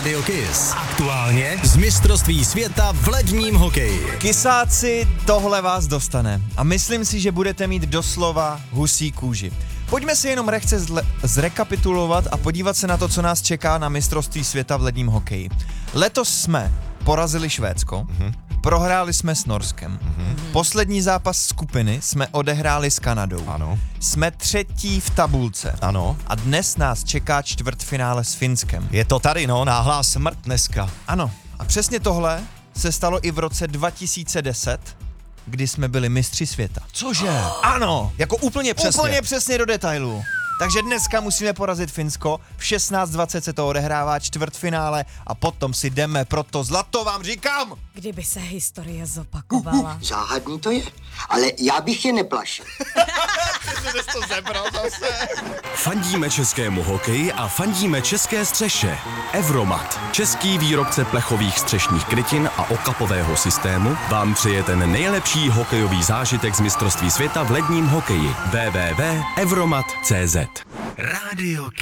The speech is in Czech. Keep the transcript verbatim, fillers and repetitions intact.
Rádio Kiss. Aktuálně z mistrovství světa v ledním hokeji. Kisáci, tohle vás dostane. A myslím si, že budete mít doslova husí kůži. Pojďme si jenom lehce zle- zrekapitulovat a podívat se na to, co nás čeká na mistrovství světa v ledním hokeji. Letos jsme porazili Švédsko, mm-hmm. prohráli jsme s Norskem. Mm-hmm. Poslední zápas skupiny jsme odehráli s Kanadou. Ano. Jsme třetí v tabulce. Ano. A dnes nás čeká čtvrtfinále s Finskem. Je to tady, no, náhlá smrt dneska. Ano. A přesně tohle se stalo i v roce dva tisíce deset, kdy jsme byli mistři světa. Cože? Ano. Jako úplně přesně. Úplně přesně do detailu. Takže dneska musíme porazit Finsko, v šestnáct dvacet se to odehrává čtvrtfinále a potom si jdeme pro to zlato, vám říkám! Kdyby se historie zopakovala. Záhadný to je, ale já bych je neplašil. to zebral zase. Fandíme českému hokeji a fandíme české střeše. Evromat, český výrobce plechových střešních krytin a okapového systému, vám přeje ten nejlepší hokejový zážitek z mistrovství světa v ledním hokeji. w w w tečka evromat tečka cé zet. Rádio Kiss.